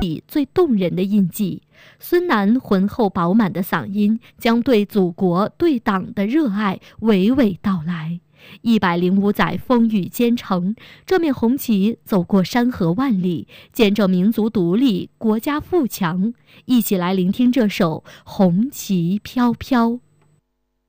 里最动人的印记。孙楠浑厚饱满的嗓音将对祖国、对党的热爱娓娓道来。105载风雨兼程，这面红旗走过山河万里，见证民族独立、国家富强。一起来聆听这首《红旗飘飘》。